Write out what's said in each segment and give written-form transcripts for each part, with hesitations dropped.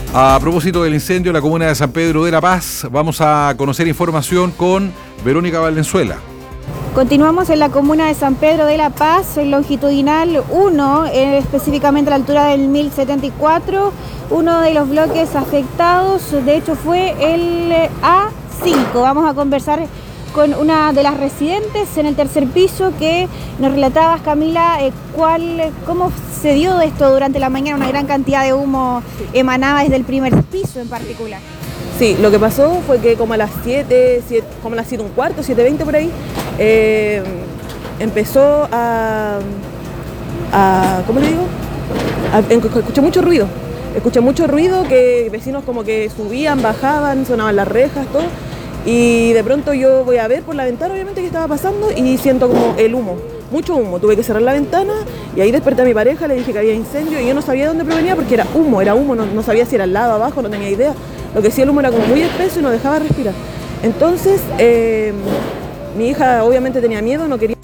A propósito del incendio en la comuna de San Pedro de la Paz, vamos a conocer información con Verónica Valenzuela. Continuamos en la comuna de San Pedro de la Paz, en longitudinal 1, específicamente a la altura del 1074. Uno de los bloques afectados, de hecho, fue el A5. Vamos a conversar con una de las residentes en el tercer piso que nos relatabas, Camila, cómo se dio esto durante la mañana. Una gran cantidad de humo emanaba desde el primer piso en particular. Sí, lo que pasó fue que como a las 7, como a las 7:15, 7:20 por ahí, empezó ¿cómo le digo? Escuché mucho ruido, que vecinos como que subían, bajaban, sonaban las rejas, todo. Y de pronto yo voy a ver por la ventana, obviamente, qué estaba pasando y siento como el humo, mucho humo. Tuve que cerrar la ventana y ahí desperté a mi pareja, le dije que había incendio y yo no sabía de dónde provenía porque era humo, no sabía si era al lado, abajo, no tenía idea. Lo que sí, el humo era como muy espeso y no dejaba respirar. Entonces, mi hija obviamente tenía miedo, no quería...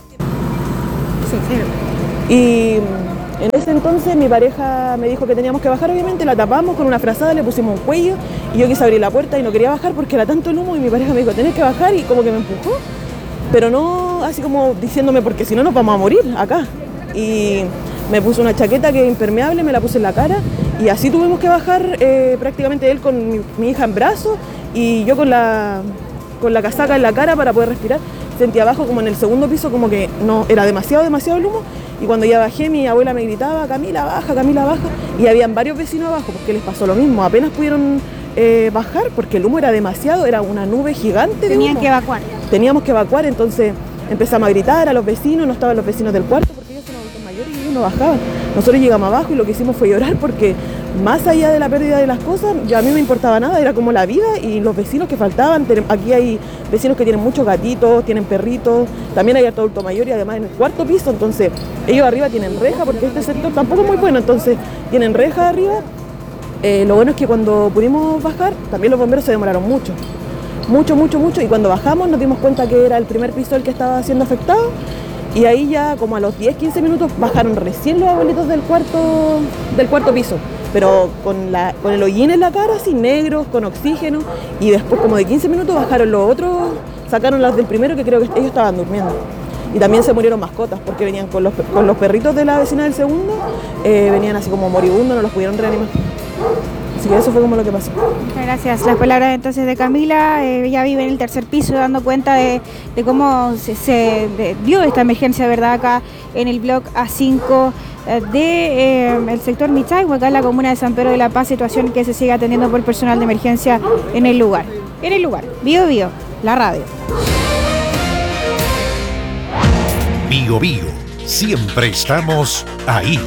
Sí. Y en ese entonces mi pareja me dijo que teníamos que bajar, obviamente, la tapamos con una frazada, le pusimos un cuello y yo quise abrir la puerta y no quería bajar porque era tanto el humo y mi pareja me dijo, tenés que bajar, y como que me empujó, pero no así como diciéndome porque si no nos vamos a morir acá. Y me puso una chaqueta que es impermeable, me la puse en la cara y así tuvimos que bajar, prácticamente él con mi hija en brazos y yo con la casaca en la cara para poder respirar. Sentí abajo como en el segundo piso como que no era demasiado el humo, y cuando ya bajé mi abuela me gritaba, Camila baja, y habían varios vecinos abajo porque les pasó lo mismo, apenas pudieron bajar porque el humo era demasiado, era una nube gigante de humo. Teníamos que evacuar, entonces empezamos a gritar a los vecinos, no estaban los vecinos del cuarto porque ellos son adultos mayores y ellos no bajaban. Nosotros llegamos abajo y lo que hicimos fue llorar porque más allá de la pérdida de las cosas, ya a mí no me importaba nada, era como la vida y los vecinos que faltaban. Aquí hay vecinos que tienen muchos gatitos, tienen perritos, también hay adulto mayor y además en el cuarto piso, entonces ellos arriba tienen reja porque este sector tampoco es muy bueno, entonces tienen reja arriba. Lo bueno es que cuando pudimos bajar, también los bomberos se demoraron mucho, y cuando bajamos nos dimos cuenta que era el primer piso el que estaba siendo afectado. Y ahí ya como a los 10-15 minutos bajaron recién los abuelitos del cuarto piso, pero con el hollín en la cara, así negros, con oxígeno, y después como de 15 minutos bajaron los otros, sacaron las del primero que creo que ellos estaban durmiendo. Y también se murieron mascotas porque venían con los perritos de la vecina del segundo, venían así como moribundos, no los pudieron reanimar. Así que eso fue como lo que pasó. Muchas gracias. Las palabras entonces de Camila. Ella vive en el tercer piso dando cuenta de cómo se dio esta emergencia, ¿verdad? Acá en el bloque A5 del sector Michagüe, acá en la comuna de San Pedro de la Paz, situación que se sigue atendiendo por personal de emergencia en el lugar. Bio Bio, la radio. Bio Bio, siempre estamos ahí.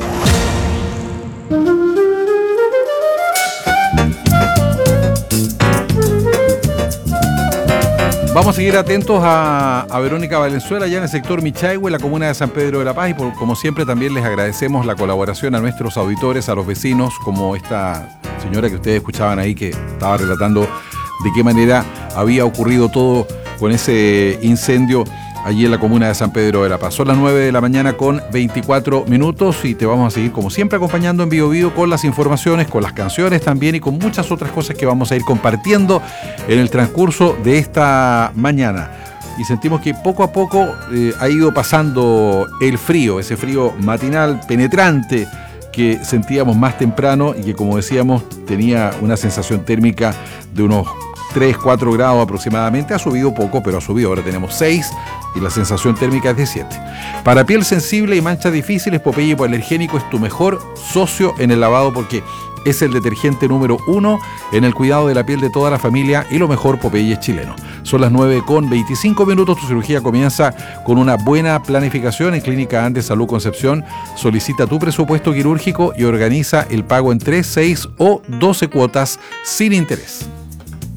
Vamos a seguir atentos a Verónica Valenzuela, allá en el sector Michagüe, la comuna de San Pedro de la Paz, y como siempre también les agradecemos la colaboración a nuestros auditores, a los vecinos, como esta señora que ustedes escuchaban ahí, que estaba relatando de qué manera había ocurrido todo con ese incendio allí en la comuna de San Pedro de la Paz. Son las 9 de la mañana con 24 minutos y te vamos a seguir como siempre acompañando en Bio Bio con las informaciones, con las canciones también y con muchas otras cosas que vamos a ir compartiendo en el transcurso de esta mañana. Y sentimos que poco a poco ha ido pasando el frío, ese frío matinal penetrante que sentíamos más temprano y que, como decíamos, tenía una sensación térmica de unos 3-4 grados aproximadamente. Ha subido poco, pero ha subido. Ahora tenemos 6 y la sensación térmica es de 7. Para piel sensible y manchas difíciles, Popeye Hipoalergénico es tu mejor socio en el lavado porque es el detergente número 1 en el cuidado de la piel de toda la familia y lo mejor, Popeye es chileno. Son las 9 con 25 minutos. Tu cirugía comienza con una buena planificación en Clínica Andes Salud Concepción. Solicita tu presupuesto quirúrgico y organiza el pago en 3, 6 o 12 cuotas sin interés.